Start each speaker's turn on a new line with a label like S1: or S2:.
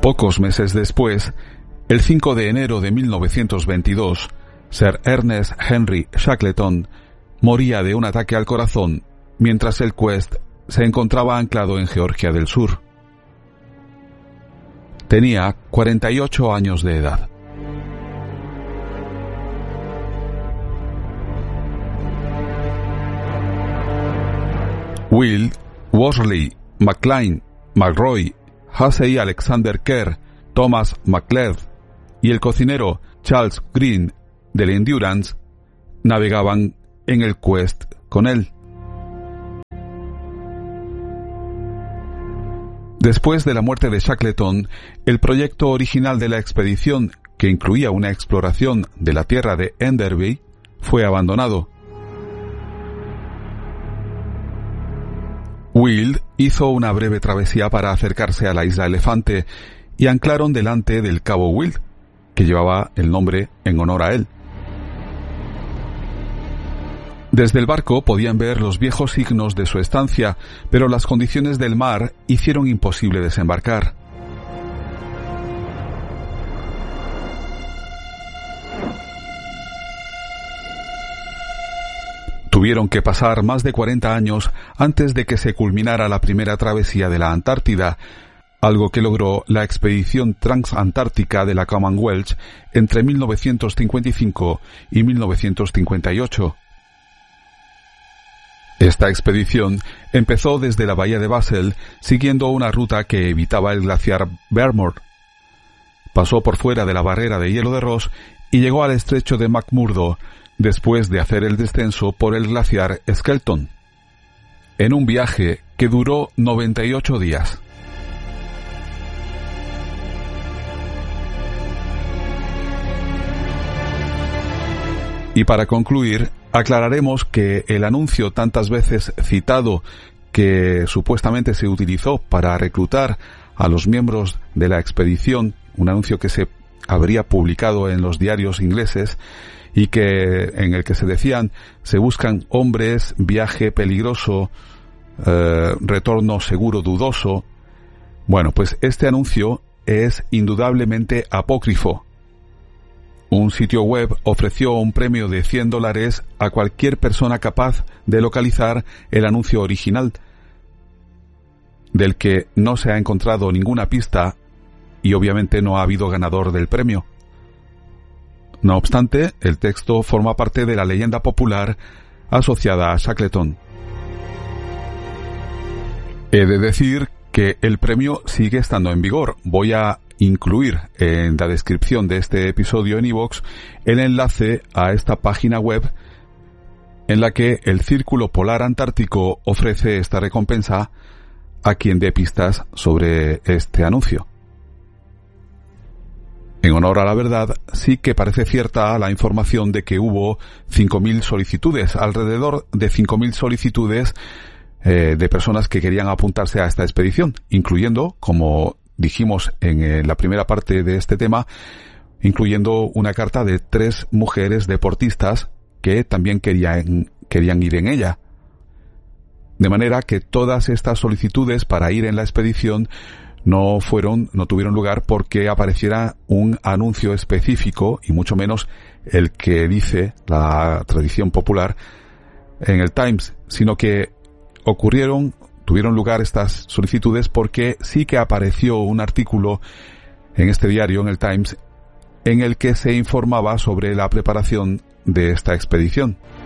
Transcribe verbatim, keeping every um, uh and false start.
S1: Pocos meses después, el cinco de enero de mil novecientos veintidós, Sir Ernest Henry Shackleton moría de un ataque al corazón mientras el Quest se encontraba anclado en Georgia del Sur. Tenía cuarenta y ocho años de edad. Will, Worsley, McLean, McRoy, Hussey Alexander Kerr, Thomas McLeod y el cocinero Charles Green del Endurance navegaban en el Quest con él. Después de la muerte de Shackleton, el proyecto original de la expedición, que incluía una exploración de la tierra de Enderby, fue abandonado. Will hizo una breve travesía para acercarse a la isla Elefante y anclaron delante del cabo Will, que llevaba el nombre en honor a él. Desde el barco podían ver los viejos signos de su estancia, pero las condiciones del mar hicieron imposible desembarcar. Tuvieron que pasar más de cuarenta años antes de que se culminara la primera travesía de la Antártida, algo que logró la expedición transantártica de la Commonwealth entre mil novecientos cincuenta y cinco y mil novecientos cincuenta y ocho. Esta expedición empezó desde la bahía de Basel, siguiendo una ruta que evitaba el glaciar Vermont. Pasó por fuera de la barrera de hielo de Ross y llegó al estrecho de McMurdo, después de hacer el descenso por el glaciar Skelton, en un viaje que duró noventa y ocho días. Y para concluir, aclararemos que el anuncio tantas veces citado que supuestamente se utilizó para reclutar a los miembros de la expedición, un anuncio que se habría publicado en los diarios ingleses y que en el que se decían se buscan hombres, viaje peligroso, eh, retorno seguro dudoso. Bueno, pues este anuncio es indudablemente apócrifo. Un sitio web ofreció un premio de cien dólares a cualquier persona capaz de localizar el anuncio original, del que no se ha encontrado ninguna pista y obviamente no ha habido ganador del premio. No obstante, el texto forma parte de la leyenda popular asociada a Shackleton. He de decir que el premio sigue estando en vigor. Voy a incluir en la descripción de este episodio en iVoox el enlace a esta página web en la que el Círculo Polar Antártico ofrece esta recompensa a quien dé pistas sobre este anuncio. En honor a la verdad, sí que parece cierta la información de que hubo cinco mil solicitudes, alrededor de cinco mil solicitudes eh, de personas que querían apuntarse a esta expedición, incluyendo, como dijimos en eh, la primera parte de este tema, incluyendo una carta de tres mujeres deportistas que también querían, querían ir en ella. De manera que todas estas solicitudes para ir en la expedición no fueron, no tuvieron lugar porque apareciera un anuncio específico, y mucho menos el que dice la tradición popular en el Times, sino que ocurrieron, tuvieron lugar estas solicitudes porque sí que apareció un artículo en este diario, en el Times, en el que se informaba sobre la preparación de esta expedición.